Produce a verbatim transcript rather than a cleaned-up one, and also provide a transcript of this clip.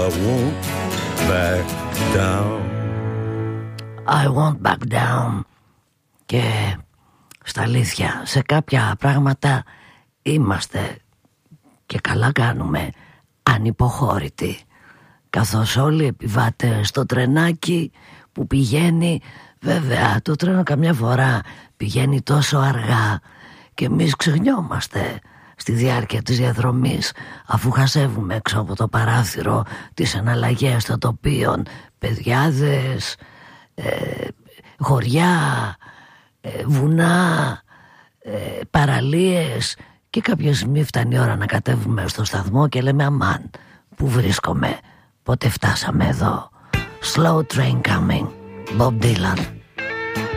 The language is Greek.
won't back down. I won't back down. Και στα αλήθεια, σε κάποια πράγματα είμαστε, και καλά κάνουμε, ανυποχώρητοι. Καθώς όλοι οι επιβάτες στο τρενάκι που πηγαίνει, βέβαια το τρένο καμιά φορά πηγαίνει τόσο αργά και εμείς ξεχνιόμαστε στη διάρκεια της διαδρομής, αφού χασεύουμε έξω από το παράθυρο τις εναλλαγές των τοπίων, παιδιάδες, ε, χωριά, ε, βουνά, ε, παραλίες, και κάποια στιγμή φτάνει η ώρα να κατέβουμε στο σταθμό και λέμε αμάν, πού βρίσκομαι, πότε φτάσαμε εδώ. Slow train coming, Bob Dylan.